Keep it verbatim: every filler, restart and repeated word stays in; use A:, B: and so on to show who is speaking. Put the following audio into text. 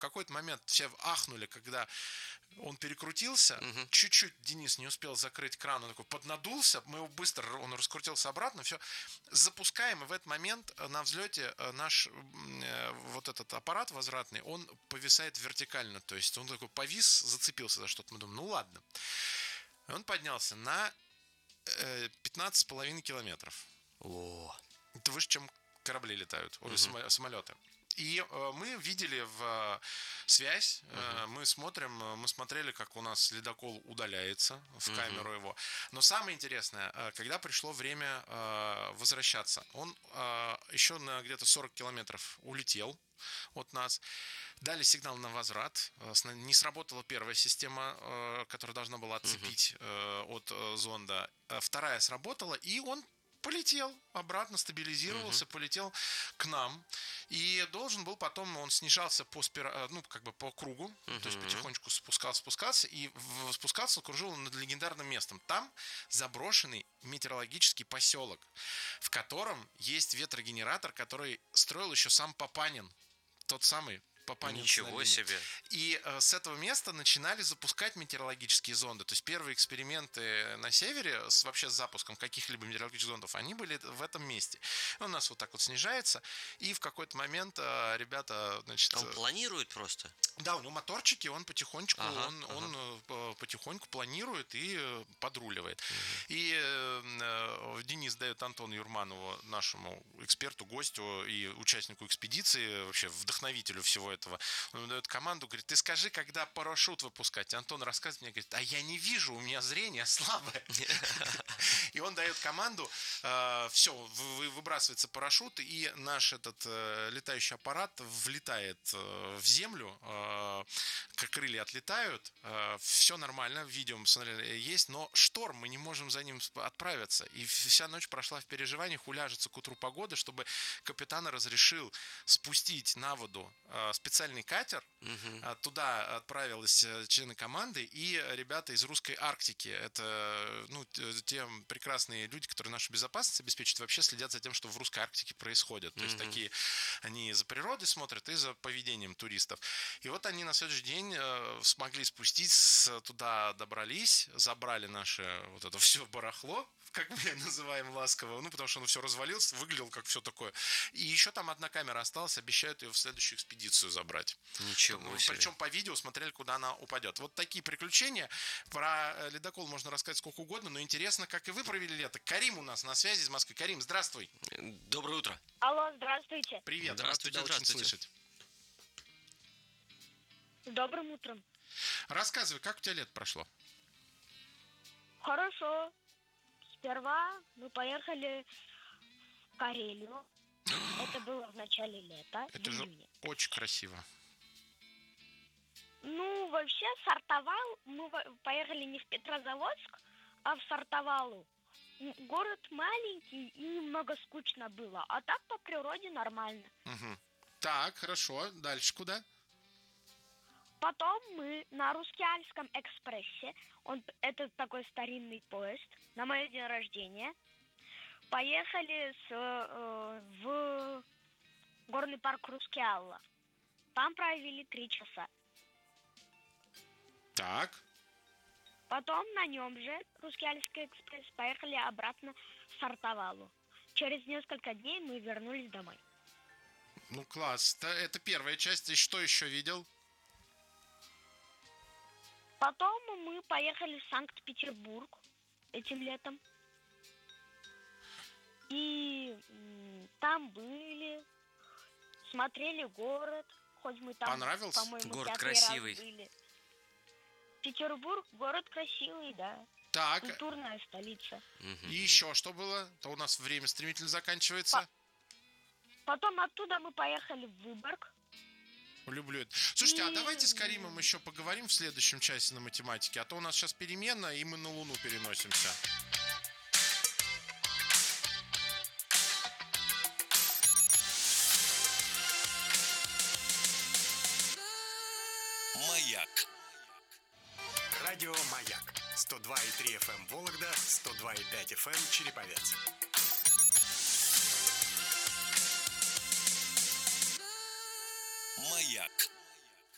A: какой-то момент все ахнули, когда он перекрутился,
B: Мгм.
A: чуть-чуть Денис не успел закрыть кран, он такой поднадулся, мы его быстро, он раскрутился обратно, все, запускаем, и в этот момент на взлете наш э, вот этот аппарат возвратный, он повисает вертикально, то есть он такой повис, зацепился за что-то, мы думаем, ну ладно. И он поднялся на э, пятнадцать с половиной километров.
B: О.
A: Это выше, чем корабли летают,
B: Мгм.
A: само- самолеты. И э, мы видели в э, связь, э,
B: Мгм.
A: мы смотрим, э, мы смотрели, как у нас ледокол удаляется в
B: Мгм.
A: камеру его. Но самое интересное, э, когда пришло время э, возвращаться, он э, еще на где-то сорок километров улетел от нас. Дали сигнал на возврат. Э, сна- Не сработала первая система, э, которая должна была отцепить э, от э, зонда. Э, Вторая сработала, и он полетел обратно, стабилизировался, полетел к нам. И должен был потом, он снижался по спира... ну, как бы по кругу, то есть
B: Мгм.
A: потихонечку спускался, спускался, и в- спускался, кружил над легендарным местом. Там заброшенный метеорологический поселок, в котором есть ветрогенератор, который строил еще сам Папанин. Тот самый Папанин.
B: Ничего себе.
A: И э, с этого места начинали запускать метеорологические зонды. То есть первые эксперименты на севере с, вообще с запуском каких-либо метеорологических зондов, они были в этом месте. Он у нас вот так вот снижается, и в какой-то момент э, ребята, значит...
B: А он
A: э,
B: планирует просто?
A: Да, у него моторчики, он потихонечку,
B: Ага,
A: он,
B: ага.
A: он э, по- потихоньку планирует и э, подруливает.
B: Мгм.
A: И э, э, Денис дает Антону Юрманову, нашему эксперту, гостю и участнику экспедиции, вообще вдохновителю всего этого, он ему дает команду, говорит, ты скажи, когда парашют выпускать. Антон рассказывает мне, говорит, а я не вижу, у меня зрение слабое. И он дает команду, все, выбрасывается парашют, и наш этот э, летающий аппарат влетает э, в землю, э, как крылья отлетают, все нормально, видео мы смотрели, есть, но шторм, мы не можем за ним отправиться. И вся ночь прошла в переживаниях, уляжется к утру погода, чтобы капитан разрешил спустить на воду э, специальный катер.
B: Мгм.
A: А, Туда отправились э, члены команды и ребята из русской Арктики. Это ну, т- те прекрасные люди, которые нашу безопасность обеспечивают, вообще следят за тем, что в русской Арктике происходит. То есть
B: Мгм.
A: такие, они за природой смотрят и за поведением туристов. И вот они на следующий день э, смогли спустить, с- туда добрались, забрали наше вот это все барахло, как мы называем ласково, ну, потому что он все развалился, выглядел как все такое. И еще там одна камера осталась, обещают ее в следующую экспедицию забрать.
B: Ничего себе.
A: Причем по видео смотрели, куда она упадет. Вот такие приключения. Про э, ледокол можно рассказать сколько угодно, но интересно, как и вы провели лето. Карим у нас на связи из Москвы. Карим, здравствуй.
B: Доброе утро.
C: Алло, здравствуйте.
A: Привет,
B: Здравствуйте,
A: рад тебя очень
B: здравствуйте.
A: слышать.
C: С добрым утром.
A: Рассказывай, как у тебя лето прошло?
C: Хорошо. Сперва мы поехали в Карелию. Это было в начале лета, в
A: Это же
C: июне.
A: очень красиво.
C: Ну, вообще, Сартовал, мы во- поехали не в Петрозаводск, а в Сартовалу. М, Город маленький и немного скучно было, а так по природе нормально.
A: Мгм. Так, хорошо. Дальше куда?
C: Потом мы на Русскеальском экспрессе, он, это такой старинный поезд, на мой день рождения, поехали с, э, в горный парк Рускеалла. Там провели три часа.
A: Так.
C: Потом на нем же, Русскеальский экспресс, поехали обратно в Сартовалу. Через несколько дней мы вернулись домой.
A: Ну, класс. Это, это первая часть. И что еще видел?
C: Потом мы поехали в Санкт-Петербург этим летом. И м, там были, смотрели город, хоть мы там,
A: Понравился?
C: по-моему,
B: Город
C: пятый раз
B: красивый.
C: были. Петербург город красивый, да,
A: Так.
C: культурная столица.
B: Мгм.
A: И еще что было? То у нас время стремительно заканчивается.
C: Потом оттуда мы поехали в Выборг.
A: Люблю это. Слушайте, а
C: И-
A: давайте с Каримом еще поговорим в следующем часе на математике, а то у нас сейчас перемена, и мы на Луну переносимся.
D: Маяк.
E: Радио «Маяк». сто два и три эф эм Вологда, сто два и пять эф эм Череповец.
D: Маяк.